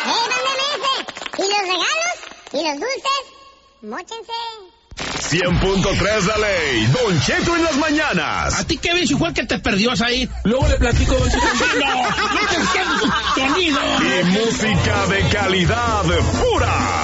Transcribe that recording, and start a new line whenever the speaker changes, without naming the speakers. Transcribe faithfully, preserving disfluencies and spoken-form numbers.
¡Eh, mándeme ese! ¿Y los regalos? ¿Y los dulces? ¡Móchense!
cien punto tres La Ley, Don Cheto en las mañanas.
¿A ti qué ves, fue el que te perdió ahí?
Luego le platico, Don Cheto.
¡No! ¡No te entiendo su sonido!
Y música de calidad pura.